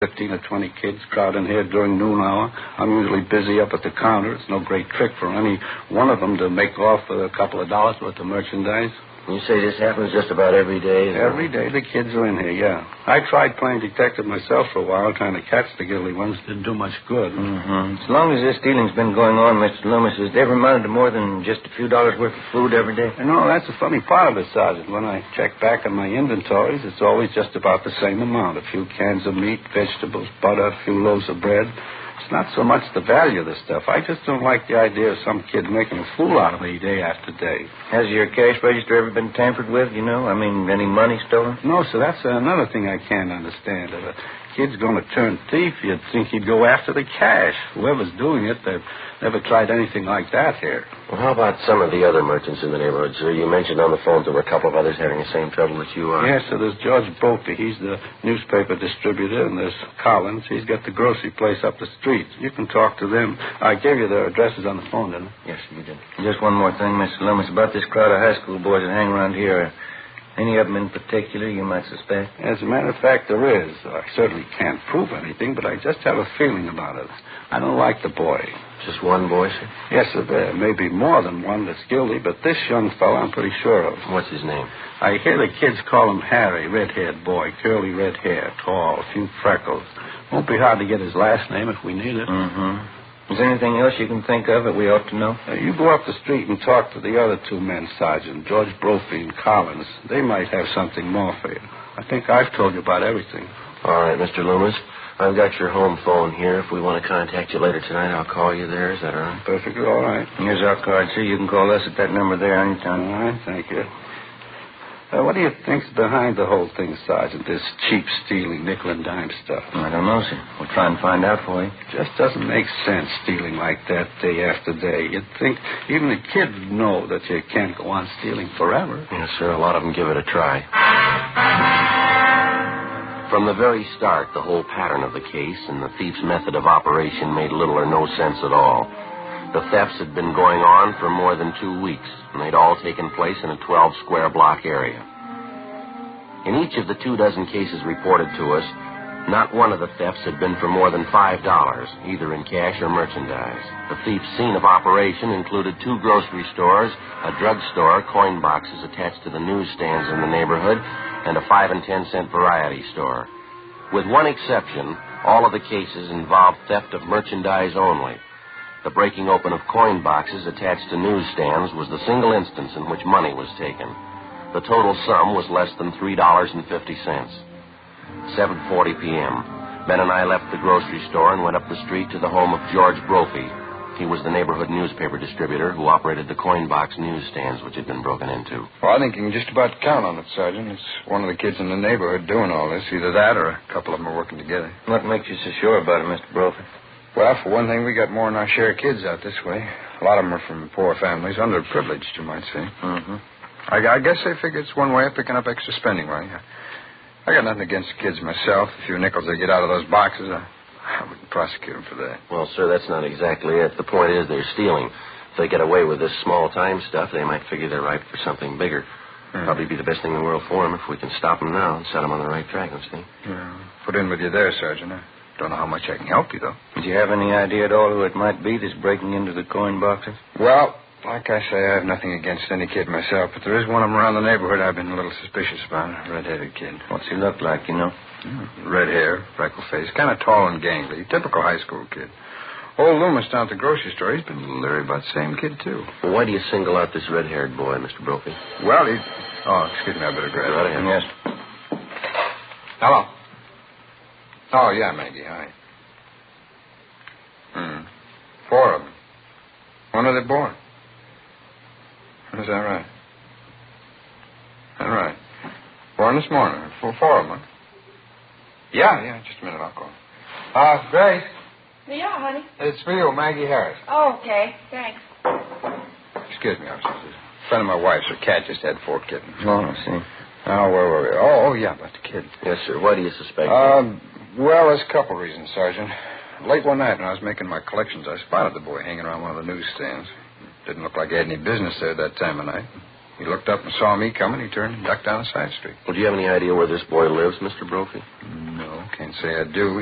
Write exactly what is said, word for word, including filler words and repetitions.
fifteen or twenty kids crowd in here during noon hour. I'm usually busy up at the counter. It's no great trick for any one of them to make off with a couple of dollars worth of merchandise. You say this happens just about every day? Every day the kids are in here, yeah. I tried playing detective myself for a while, trying to catch the guilty ones. Didn't do much good. Mm-hmm. As long as this stealing's been going on, Mister Loomis, has it ever amounted to more than just a few dollars worth of food every day? You know, that's the funny part of it, Sergeant. When I check back on my inventories, it's always just about the same amount. A few cans of meat, vegetables, butter, a few loaves of bread. It's not so much the value of the stuff. I just don't like the idea of some kid making a fool out of me day after day. Has your cash register ever been tampered with, you know? I mean, any money stolen? No, sir. That's another thing I can't understand. If a kid's going to turn thief, you'd think he'd go after the cash. Whoever's doing it, they've never tried anything like that here. Well, how about some of the other merchants in the neighborhood, sir? You mentioned on the phone there were a couple of others having the same trouble that you are. Yes, sir. There's George Brophy. He's the newspaper distributor, and there's Collins. He's got the grocery place up the street. You can talk to them. I gave you their addresses on the phone, didn't I? Yes, you did. Just one more thing, Mister Loomis, about this crowd of high school boys that hang around here. Any of them in particular you might suspect? As a matter of fact, there is. I certainly can't prove anything, but I just have a feeling about it. I don't like the boy. Just one boy, sir? Yes, sir. There may be more than one that's guilty, but this young fellow I'm pretty sure of. What's his name? I hear the kids call him Harry, red-haired boy, curly red hair, tall, a few freckles. Won't be hard to get his last name if we need it. Mm-hmm. Is there anything else you can think of that we ought to know? Uh, you go up the street and talk to the other two men, Sergeant, George Brophy and Collins. They might have something more for you. I think I've told you about everything. All right, Mister Loomis. I've got your home phone here. If we want to contact you later tonight, I'll call you there. Is that all right? Perfectly all right. Here's our card, sir. You can call us at that number there anytime. All right, thank you. Uh, what do you think's behind the whole thing, Sergeant, this cheap stealing, nickel and dime stuff? I don't know, sir. We'll try and find out for you. Just doesn't make sense stealing like that day after day. You'd think even the kids know that you can't go on stealing forever. Yes, sir. A lot of them give it a try. From the very start, the whole pattern of the case and the thief's method of operation made little or no sense at all. The thefts had been going on for more than two weeks, and they'd all taken place in a twelve-square block area. In each of the two dozen cases reported to us, not one of the thefts had been for more than five dollars, either in cash or merchandise. The thief's scene of operation included two grocery stores, a drugstore, coin boxes attached to the newsstands in the neighborhood, and a five and ten cent variety store. With one exception, all of the cases involved theft of merchandise only. The breaking open of coin boxes attached to newsstands was the single instance in which money was taken. The total sum was less than three dollars and fifty cents. seven forty p.m. Ben and I left the grocery store and went up the street to the home of George Brophy. He was the neighborhood newspaper distributor who operated the coin box newsstands which had been broken into. Well, I think you can just about count on it, Sergeant. It's one of the kids in the neighborhood doing all this. Either that or a couple of them are working together. What makes you so sure about it, Mister Brophy? Well, for one thing, we got more than our share of kids out this way. A lot of them are from poor families, underprivileged, you might say. Mm-hmm. I, I guess they figure it's one way of picking up extra spending money. I, I got nothing against the kids myself. A few nickels they get out of those boxes, I, I wouldn't prosecute them for that. Well, sir, that's not exactly it. The point is they're stealing. If they get away with this small-time stuff, they might figure they're ripe for something bigger. Mm. Probably be the best thing in the world for them if we can stop them now and set them on the right track, don't you think? Yeah. Put in with you there, Sergeant. I don't know how much I can help you, though. Do you have any idea at all who it might be that's breaking into the coin boxes? Well, like I say, I have nothing against any kid myself, but there is one of them around the neighborhood I've been a little suspicious about, a red-headed kid. What's he look like, you know? Mm, red hair, freckle face, kind of tall and gangly, typical high school kid. Old Loomis down at the grocery store, he's been a little leery about the same kid, too. Well, why do you single out this red-haired boy, Mister Brophy? Well, he... Oh, excuse me, I better grab right ahead. Yes. Hello. Oh, yeah, Maggie, hi. Hmm. Four of them. When are they born? Is that right? All right. Born this morning. Four, four of them, huh? Yeah, yeah, just a minute, I'll call. Uh, Grace. Yeah, honey. It's for you, Maggie Harris. Oh, okay. Thanks. Excuse me, officer. A friend of my wife's, her cat just had four kittens. Oh, I see. Oh, where were we? Oh, oh, yeah, about the kid. Yes, sir. Why do you suspect Um, uh, well, there's a couple reasons, Sergeant. Late one night when I was making my collections, I spotted the boy hanging around one of the newsstands. Didn't look like he had any business there at that time of night. He looked up and saw me coming. He turned and ducked down a side street. Well, do you have any idea where this boy lives, Mister Brophy? No, can't say I do.